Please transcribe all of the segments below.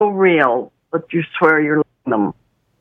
so real that you swear you're living them.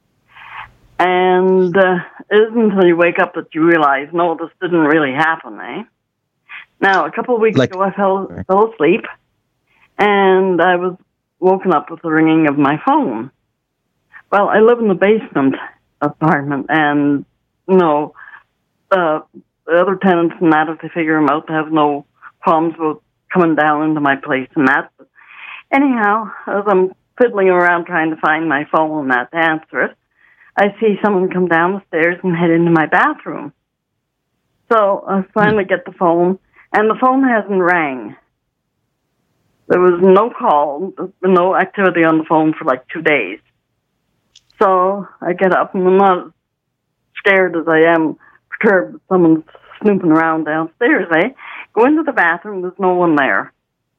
And it isn't until you wake up that you realize, no, this didn't really happen, eh? Now, a couple of weeks ago, I fell asleep, and I was woken up with the ringing of my phone. Well, I live in the basement apartment, and, the other tenants and that, if they figure them out, they have no problems with coming down into my place and that. But anyhow, as I'm fiddling around trying to find my phone and that to answer it, I see someone come down the stairs and head into my bathroom. So I finally get the phone, and the phone hasn't rang. There was no call, no activity on the phone for like 2 days. So I get up, and I'm not as scared as I am perturbed that someone's snooping around downstairs, eh? Go into the bathroom, there's no one there.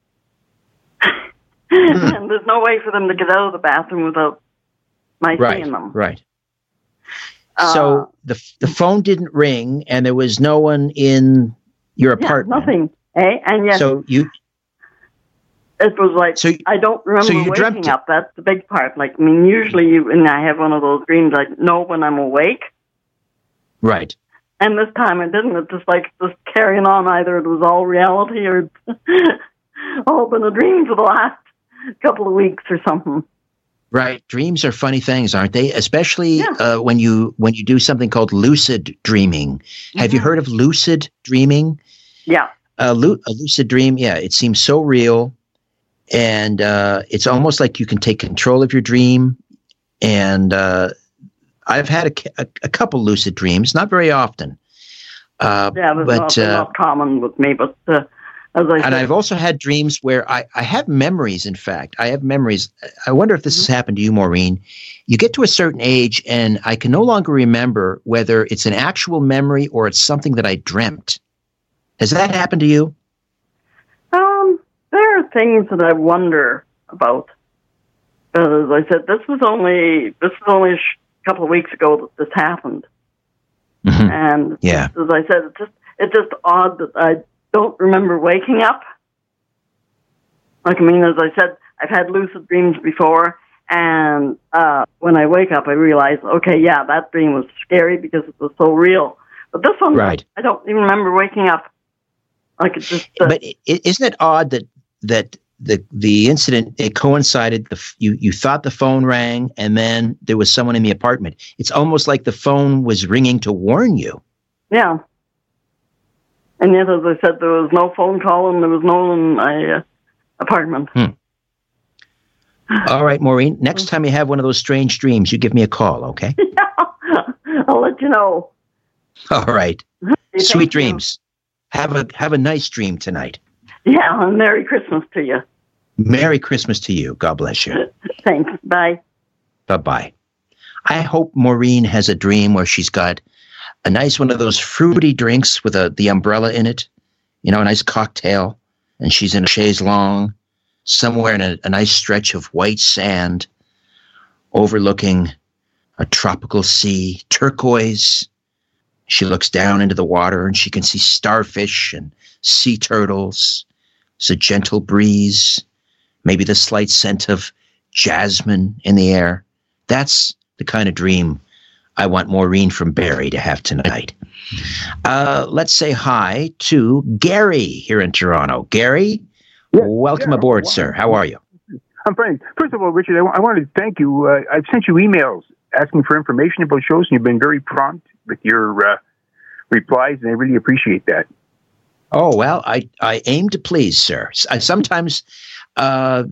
And there's no way for them to get out of the bathroom without my seeing them. Right. So the phone didn't ring, and there was no one in your apartment. Nothing, eh? And yes, so it was like, I don't remember waking up. That's the big part. Like, I mean, usually and I have one of those dreams, I know when I'm awake. Right. And this time I didn't. It's just like just carrying on. Either it was all reality or all been a dream for the last couple of weeks or something. Right. Dreams are funny things, aren't they? Especially when you do something called lucid dreaming. Have you heard of lucid dreaming? Yeah. A lucid dream, it seems so real. And it's almost like you can take control of your dream. And I've had a couple lucid dreams, not very often. But not common with me, but as I said. And I've also had dreams where I have memories, in fact. I have memories. I wonder if this has happened to you, Maureen. You get to a certain age, and I can no longer remember whether it's an actual memory or it's something that I dreamt. Has that happened to you? There are things that I wonder about. As I said, this was only a couple of weeks ago that this happened. Mm-hmm. And as I said, it's just odd that I don't remember waking up. Like, I mean, as I said, I've had lucid dreams before, and when I wake up, I realize, okay, that dream was scary because it was so real. But this one, I don't even remember waking up. Like, it's just. But isn't it odd that the incident, it coincided? You thought the phone rang, and then there was someone in the apartment. It's almost like the phone was ringing to warn you. Yeah. And yet, as I said, there was no phone call, and there was no one in my apartment. All right, Maureen. Next time you have one of those strange dreams, you give me a call, okay? I'll let you know. All right. Sweet dreams. Have a nice dream tonight. Yeah, and Merry Christmas to you. Merry Christmas to you. God bless you. Thanks. Bye. Bye-bye. I hope Maureen has a dream where she's got a nice one of those fruity drinks with the umbrella in it, a nice cocktail, and she's in a chaise longue somewhere in a nice stretch of white sand overlooking a tropical sea, turquoise. She looks down into the water and she can see starfish and sea turtles. It's a gentle breeze, maybe the slight scent of jasmine in the air. That's the kind of dream I want Maureen from Barrie to have tonight. Let's say hi to Gary here in Toronto. Gary, welcome aboard, sir. How are you? I'm fine. First of all, Richard, I wanted to thank you. I've sent you emails asking for information about shows, and you've been very prompt with your replies, and I really appreciate that. Oh, well, I aim to please, sir. Sometimes I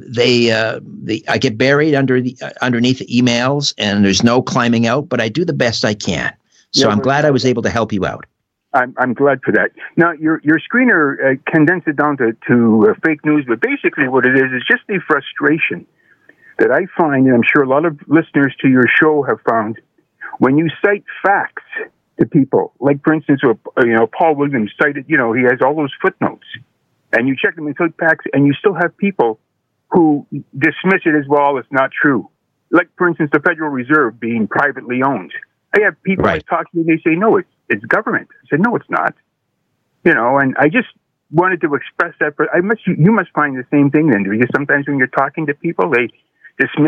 get buried underneath the emails, and there's no climbing out, but I do the best I can. So I'm glad I was able to help you out. I'm glad for that. Now, your screener condensed it down to fake news, but basically what it is just the frustration that I find, and I'm sure a lot of listeners to your show have found, when you cite facts to people, like, for instance, Paul Williams cited, he has all those footnotes, and you check them in facts, and you still have people who dismiss it as, well, it's not true. Like, for instance, the Federal Reserve being privately owned. I have people I talk to, and they say, no, it's government. I said, no, it's not. And I just wanted to express that, but you must find the same thing then, because sometimes when you're talking to people, they dismiss